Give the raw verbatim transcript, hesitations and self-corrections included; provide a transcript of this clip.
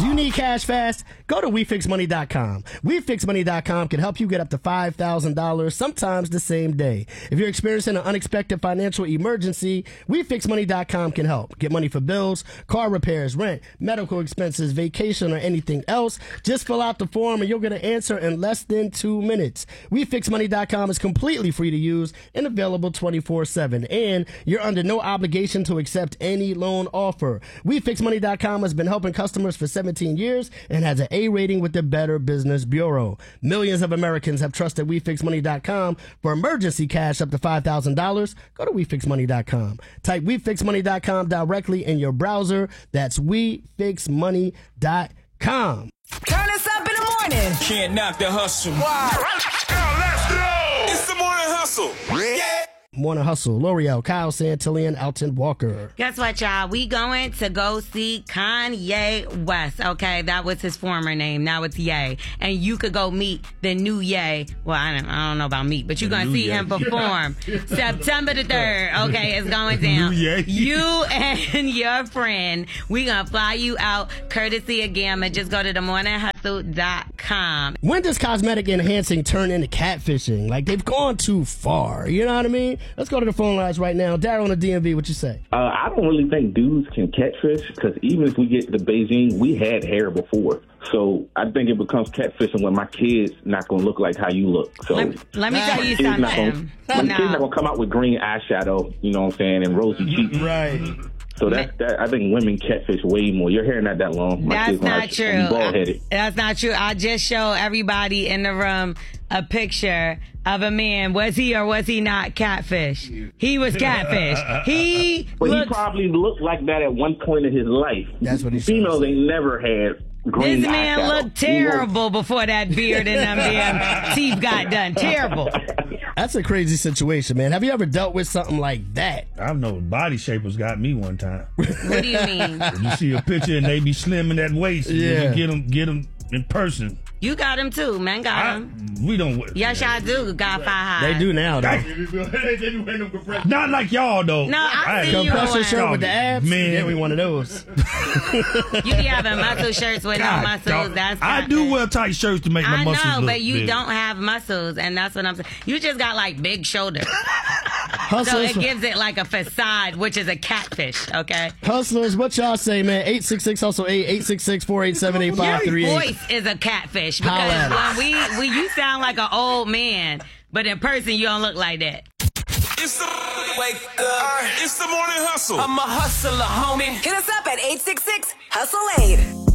Do you need cash fast? Go to we fix money dot com. we fix money dot com can help you get up to five thousand dollars, sometimes the same day. If you're experiencing an unexpected financial emergency, we fix money dot com can help. Get money for bills, car repairs, rent, medical expenses, vacation, or anything else. Just fill out the form and you'll get an answer in less than two minutes. we fix money dot com is completely free to use and available twenty-four seven. And you're under no obligation to accept any loan offer. we fix money dot com has been helping customers for seventeen years and has an A rating with the Better Business Bureau. Millions of Americans have trusted we fix money dot com for emergency cash up to five thousand dollars. Go to we fix money dot com. Type we fix money dot com directly in your browser. That's we fix money dot com. Turn us up in the morning. Can't knock the hustle. Wow. Let's go. It's the morning hustle. Yeah. Morning Hustle, L'Oreal, Kyle Santillan, Alton Walker. Guess what, y'all? We going to go see Kanye West, okay? That was his former name. Now it's Ye. And you could go meet the new Ye. Well, I don't, I don't know about meet, but you're going to see Ye. him perform. September the third, okay? It's going down. You and your friend, we going to fly you out courtesy of Gamma. Just go to the morning hustle dot com. When does cosmetic enhancing turn into catfishing? Like, they've gone too far. You know what I mean? Let's go to the phone lines right now. Daryl on the D M V, what you say? Uh, I don't really think dudes can catfish because even if we get to Beijing, we had hair before. So I think it becomes catfishing when my kid's not going to look like how you look. So Let, let me tell you kid's not something. gonna, my No. kid's not going to come out with green eyeshadow, you know what I'm saying, and rosy cheeks. Right. So that's that. I think women catfish way more. Your hair not that long. My That's kid's not like, true. Bald headed. That's not true. I just show everybody in the room a picture of a man. Was he or was he not catfish? He was catfish. He But looked, he probably looked like that at one point in his life. That's what he said. Females ain't never had green this man eyeshadow. looked terrible before that beard and them damn teeth got done. Terrible. That's a crazy situation, man. Have you ever dealt with something like that? I know body shapers got me one time. What do you mean? You see a picture and they be slim in that waist. Yeah. You get them, get them in person. You got him too, man. Got I, him. we don't. Yes, y'all do. Got five high. They do now, though. Not like y'all though. No, I see you Compression one. shirt with the abs? Man. Get me one of those. You be having muscle shirts with God, no muscles. dog. That's I not do good. wear tight shirts to make my I muscles know, look but you big. don't have muscles, and that's what I'm saying. You just got like big shoulders, so Hustlers, it gives it like a facade, which is a catfish. Okay, hustlers, what y'all say, man? eight six six hustle eight, eight six six, four eight seven, eight five three your eight. voice is a catfish Holla at because us. when we, when you sound like an old man, but in person you don't look like that. It's the wake up. It's the morning hustle. I'm a hustler, homie. Hit us up at eight six six hustle eight.